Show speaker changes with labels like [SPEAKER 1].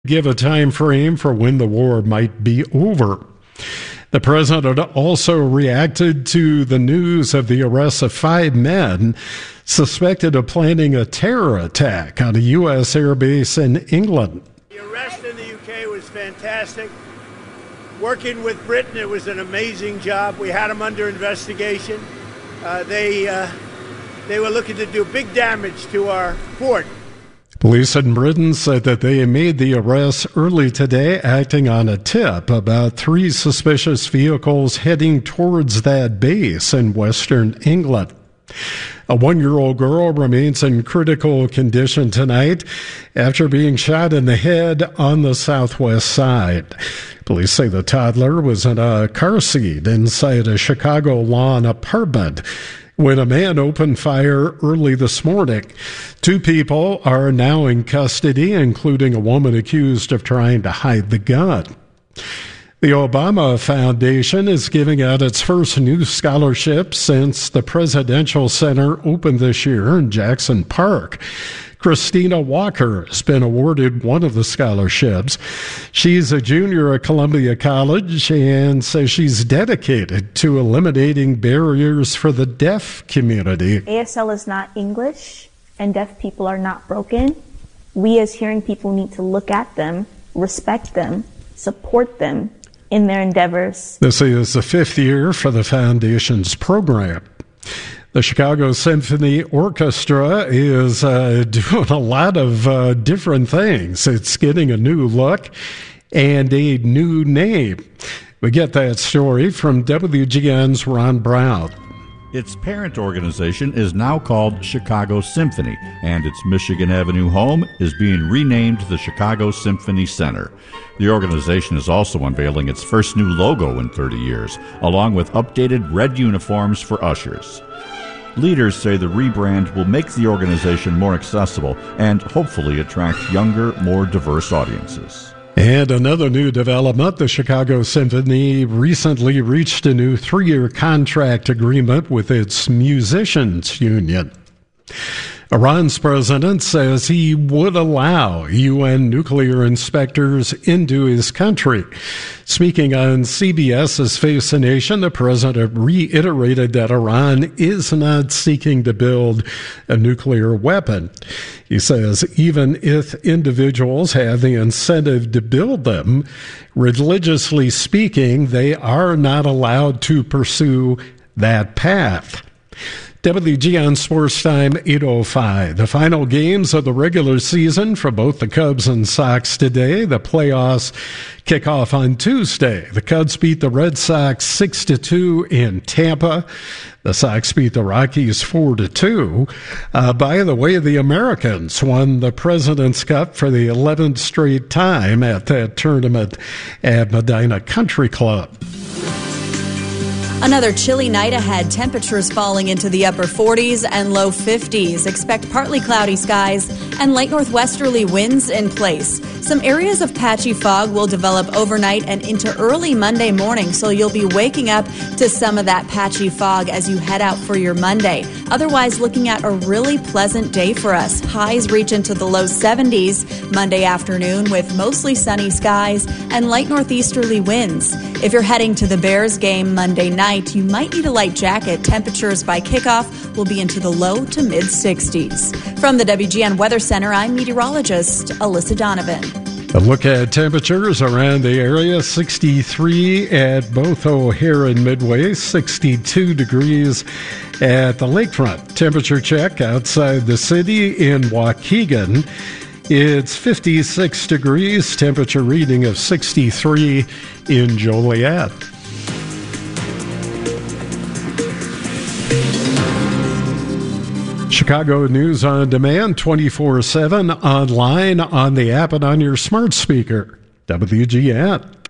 [SPEAKER 1] give a time frame for when the war might be over. The president also reacted to the news of the arrest of 5 men suspected of planning a terror attack on a U.S. airbase in England.
[SPEAKER 2] The arrest in the UK was fantastic. Working with Britain, it was an amazing job. We had them under investigation. They were looking to do big damage to our fort.
[SPEAKER 1] Police in Britain said that they made the arrest early today, acting on a tip about 3 suspicious vehicles heading towards that base in western England. A 1-year-old girl remains in critical condition tonight after being shot in the head on the southwest side. Police say the toddler was in a car seat inside a Chicago lawn apartment when a man opened fire early this morning. 2 people are now in custody, including a woman accused of trying to hide the gun. The Obama Foundation is giving out its first new scholarship since the Presidential Center opened this year in Jackson Park. Christina Walker has been awarded one of the scholarships. She's a junior at Columbia College and says she's dedicated to eliminating barriers for the deaf community.
[SPEAKER 3] ASL is not English, and deaf people are not broken. We as hearing people need to look at them, respect them, support them in their endeavors.
[SPEAKER 1] This is the 5th year for the Foundation's program. The Chicago Symphony Orchestra is doing a lot of different things. It's getting a new look and a new name. We get that story from WGN's Ron Brown.
[SPEAKER 4] Its parent organization is now called Chicago Symphony, and its Michigan Avenue home is being renamed the Chicago Symphony Center. The organization is also unveiling its first new logo in 30 years, along with updated red uniforms for ushers. Leaders say the rebrand will make the organization more accessible and hopefully attract younger, more diverse audiences.
[SPEAKER 1] And another new development, the Chicago Symphony recently reached a new 3-year contract agreement with its musicians union. Iran's president says he would allow UN nuclear inspectors into his country. Speaking on CBS's Face the Nation, the president reiterated that Iran is not seeking to build a nuclear weapon. He says even if individuals have the incentive to build them, religiously speaking, they are not allowed to pursue that path. WGN Sports Time 8:05. The final games of the regular season for both the Cubs and Sox today. The playoffs kick off on Tuesday. The Cubs beat the Red Sox 6-2 in Tampa. The Sox beat the Rockies 4-2. By the way, the Americans won the President's Cup for the 11th straight time at that tournament at Medina Country Club.
[SPEAKER 5] Another chilly night ahead, temperatures falling into the upper 40s and low 50s. Expect partly cloudy skies and light northwesterly winds in place. Some areas of patchy fog will develop overnight and into early Monday morning, so you'll be waking up to some of that patchy fog as you head out for your Monday. Otherwise, looking at a really pleasant day for us. Highs reach into the low 70s Monday afternoon with mostly sunny skies and light northeasterly winds. If you're heading to the Bears game Monday night, you might need a light jacket. Temperatures by kickoff will be into the low to mid 60s. From the WGN Weather Center, I'm meteorologist Alyssa Donovan.
[SPEAKER 1] A look at temperatures around the area, 63 at both O'Hare and Midway, 62 degrees at the lakefront. Temperature check outside the city in Waukegan. It's 56 degrees, temperature reading of 63 in Joliet. Chicago News on Demand, 24/7, online, on the app, and on your smart speaker. WGN.